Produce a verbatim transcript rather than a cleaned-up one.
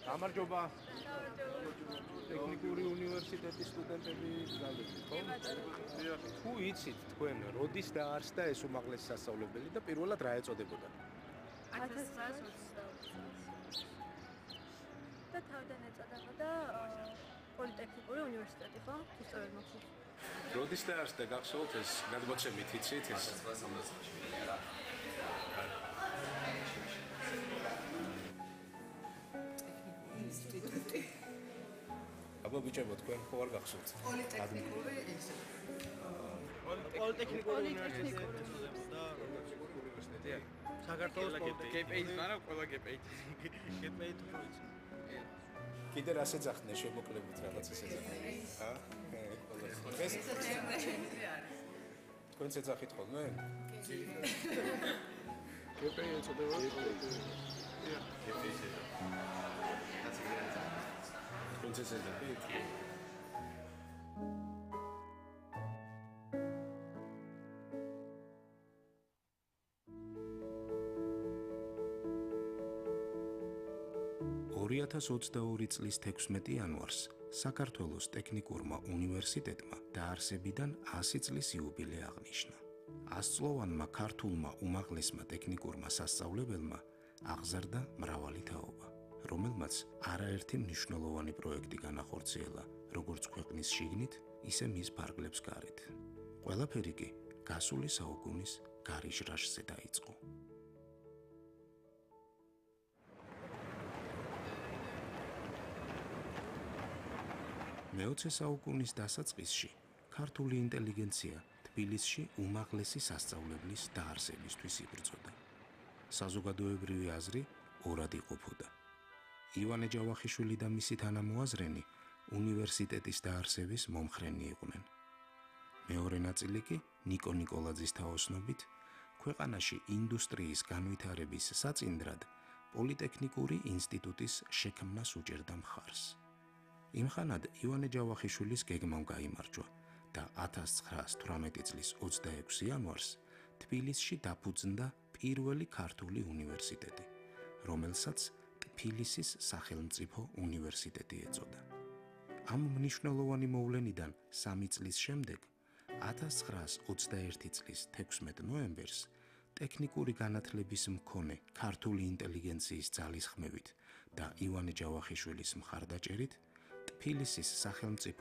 გამარჯობა. ტექნიკური უნივერსიტეტის სტუდენტები გაგებით, ხო? თუ იცით თქვენ, როდის დაარსდა ეს უმაღლესი სასწავლებელი და პირველად რა ეწოდებოდა? ათას ცხრაასი ოცდაოთხ. და თავიდან ეწოდებოდა პოლიტექნიკური უნივერსიტეტი, ხო? თუ სწორად მოგხსოვთ. როდის დაარსდა გახსოვთ ეს გადმოცემით იცით ეს? ათას ცხრაასი ოცდაოთხში რა. ინსტიტუტი. აბა ბიჭებო, თქვენ ხო არ გახსოვთ? პოლიტექნიკური ინსტიტუტი. პოლიტექნიკური უნივერსიტეტი და უნივერსიტეტია. საქართველოს გპ-ის არა, ყველა გპ-ის. გპ-ი თუ რო იცი. კიდე რას ეძახდნენ შემოკლებით რაღაც ეს ეძახდნენ? ჰა? ეს თქვენ ეძახით ხოლმე? გპ-ი ეწოდება პოლიტექნიკური. გპ-ის თქვენ ეძახით? ორი ათას ოცდაორი წლის თექვსმეტი იანვარს საქართველოს ტექნიკურმა უნივერსიტეტმა დაარსებიდან ასი წლის იუბილე აღნიშნა. ასწლოვანმა ქართულმა უმაღლესმა ტექნიკურმა სასწავლებელმა აღზარდა მრავალი თაობა, რომელმაც არაერთი მნიშვნელოვანი პროექტი განახორციელა, როგორც ქვეყნის შიგნით, ისე მის ფარგლებს გარეთ. ყველაფერი კი გასული საუკუნის გარიჟრაჟზე დაიწყო. მეოცე საუკუნის დასაწყისში ქართული ინტელიგენცია თბილისში უმაღლესი სასწავლებლის დაარსებისთვის იბრძოდა. საზოგადოებრივი აზრი ორად იყოფოდა. ივანე ჯავახიშვილი და მისი თანამოაზრენი უნივერსიტეტის დაარსების მომხრენი იყვნენ. მეორე ნაწილი კი ნიკო ნიკოლაძის თაოსნობით ქვეყანაში ინდუსტრიის განვითარების საწინდრად პოლიტექნიკური ინსტიტუტის შექმნას უჭერდა მხარს. იმხანად ივანე ჯავახიშვილის გეგმამ გაიმარჯვა და ათას ცხრაასი თვრამეტი წლის ოცდაექვსი იანვარს თბილისში დაფუძნდა პირველი ქართული უნივერსიტეტი, რომელსაც ტფილისის სახელმწიფო უნივერსიტეტი ეწოდა. ამ მნიშვნელოვანი მოვლენიდან სამი წლის შემდეგ, ათას ცხრაასი ოცდაერთი წლის თექვსმეტ ნოემბერს, ტექნიკური განათლების მქონე ქართული ინტელიგენციის ძალისხმევით და ივანე ჯავახიშვილის მხარდაჭერით, თბილისის სახელმწიფო